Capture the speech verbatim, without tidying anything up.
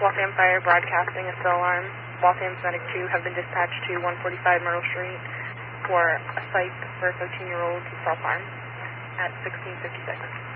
Waltham Fire broadcasting a cell alarm. Waltham Medic two have been dispatched to one forty-five Myrtle Street for a site for a thirteen-year-old self-harm at sixteen fifty-six.